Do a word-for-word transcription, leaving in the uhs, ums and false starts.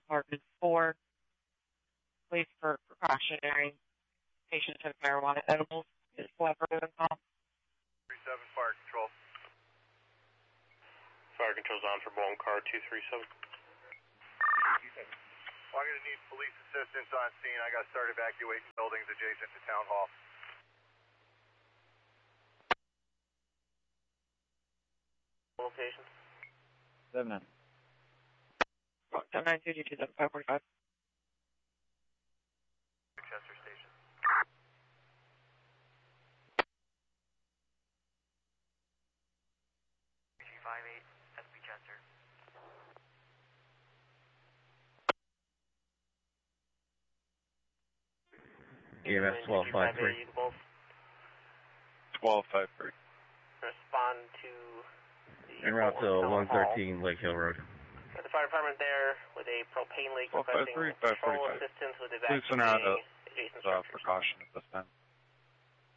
Department four. Police for precautionary. Patient took marijuana edibles. Is collaborative and calm. three seven, fire control. Fire control's on for Bowling Car two three seven. Well, I'm going to need police assistance on scene. I got to start evacuating buildings adjacent to Town Hall. Location? seven nine. seven nine two two seven five four five. Chester Station. three five eight, S B Chester. E M S twelve five three. twelve five three. Respond to En route to one thirteen Lake Hill Road. With the fire department there with a propane leak twelve five requesting three, five control forty-five. assistance with Police center out evacuating of adjacent uh, structures. precaution at this time.